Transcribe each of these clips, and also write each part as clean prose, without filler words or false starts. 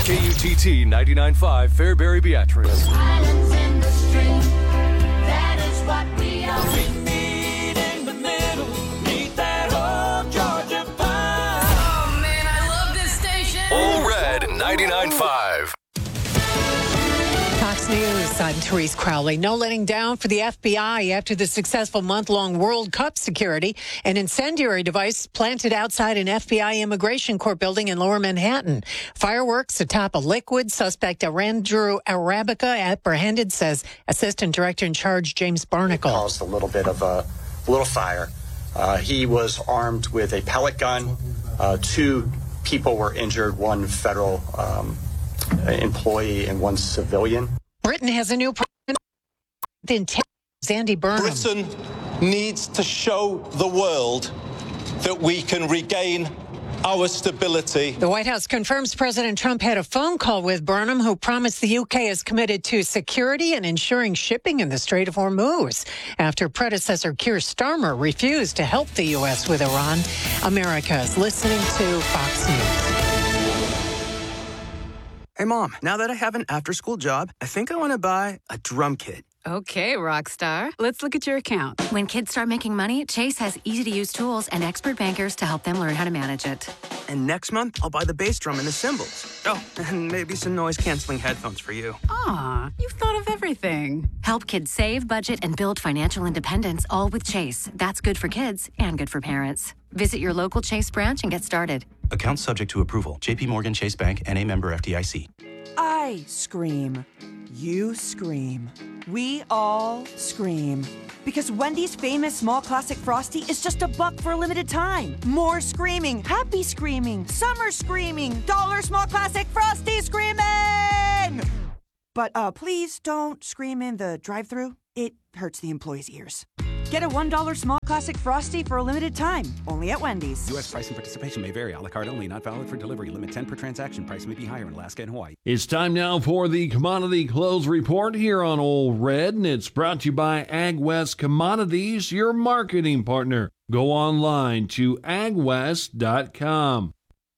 KUTT 99.5 Fairbury Beatrice. Islands in the stream, that is what we are. We meet in the middle, meet that old Georgia pine. Oh man, I love this station. All Red 99.5. Fox News, I'm Therese Crowley. No letting down for the FBI after the successful month-long World Cup security. An incendiary device planted outside an FBI immigration court building in Lower Manhattan. Fireworks atop a liquid. Suspect Arandrew Arabica apprehended, says Assistant Director in Charge James Barnacle. It caused a little bit of a little fire. He was armed with a pellet gun. 2 people were injured, 1 federal employee and 1 civilian. Britain has a new president, Andy Burnham. Britain needs to show the world that we can regain our stability. The White House confirms President Trump had a phone call with Burnham, who promised the UK is committed to security and ensuring shipping in the Strait of Hormuz. After predecessor Keir Starmer refused to help the U.S. with Iran, America is listening to Fox News. Hey, Mom, now that I have an after-school job, I think I want to buy a drum kit. Okay, rock star. Let's look at your account. When kids start making money, Chase has easy-to-use tools and expert bankers to help them learn how to manage it. And next month, I'll buy the bass drum and the cymbals. Oh, and maybe some noise-canceling headphones for you. Aw, you've thought of everything. Help kids save, budget, and build financial independence, all with Chase. That's good for kids and good for parents. Visit your local Chase branch and get started. Account subject to approval. JP Morgan Chase Bank, N.A. member FDIC. I scream. You scream. We all scream. Because Wendy's famous small classic Frosty is just $1 for a limited time. More screaming, happy screaming, summer screaming, dollar small classic Frosty screaming! But please don't scream in the drive-thru. It hurts the employees' ears. Get a $1 small classic Frosty for a limited time, only at Wendy's. U.S. price and participation may vary. A la carte only, not valid for delivery. Limit 10 per transaction. Price may be higher in Alaska and Hawaii. It's time now for the Commodity Close Report here on Old Red, and it's brought to you by AgWest Commodities, your marketing partner. Go online to agwest.com.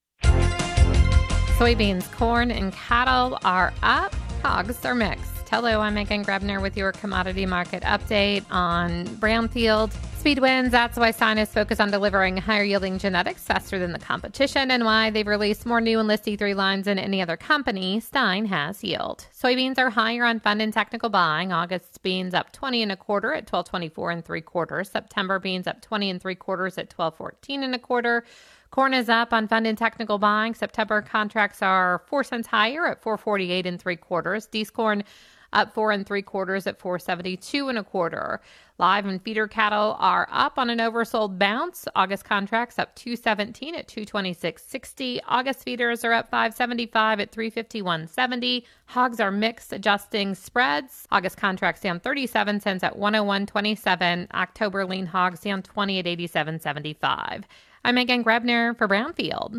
Soybeans, corn, and cattle are up. Hogs are mixed. Hello, I'm Megan Grebner with your commodity market update on Brownfield. Speed wins. That's why Stein is focused on delivering higher yielding genetics faster than the competition, and why they've released more new Enlist E3 lines than any other company. Stein has yield. Soybeans are higher on fund and technical buying. August beans up 20 1/4 at 12.24 3/4. September beans up 20 3/4 at 12.14 1/4. Corn is up on fund and technical buying. September contracts are 4 cents higher at 4.48 3/4. Dees corn up 4 3/4 at 4.72 1/4. Live and feeder cattle are up on an oversold bounce. August contracts up 2.17 at 226.60. August feeders are up 5.75 at 351.70. Hogs are mixed, adjusting spreads. August contracts down 37 cents at 101.27. October lean hogs down 20 at 87.75. I'm Megan Grebner for Brownfield.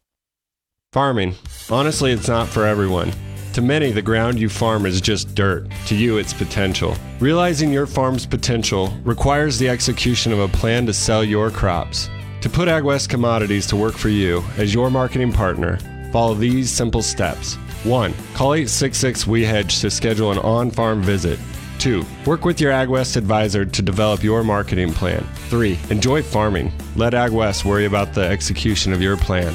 Farming. Honestly, it's not for everyone. To many, the ground you farm is just dirt. To you, it's potential. Realizing your farm's potential requires the execution of a plan to sell your crops. To put AgWest Commodities to work for you as your marketing partner, follow these simple steps. 1. Call 866-WE-HEDGE to schedule an on-farm visit. 2. Work with your AgWest advisor to develop your marketing plan. 3. Enjoy farming. Let AgWest worry about the execution of your plan.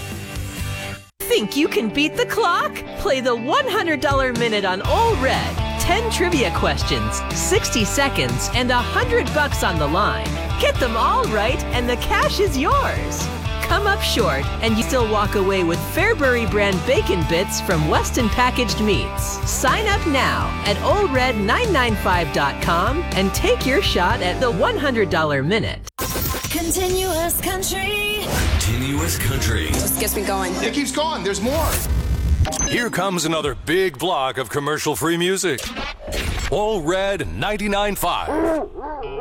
Think you can beat the clock? Play the $100 Minute on All Red. 10 trivia questions, 60 seconds, and $100 on the line. Get them all right, and the cash is yours. Come up short, and you still walk away with Fairbury brand bacon bits from Weston Packaged Meats. Sign up now at allred995.com and take your shot at the $100 Minute. Continuous country. Continuous country. Just gets me going. It keeps going. There's more. Here comes another big block of commercial-free music. All Red 99.5.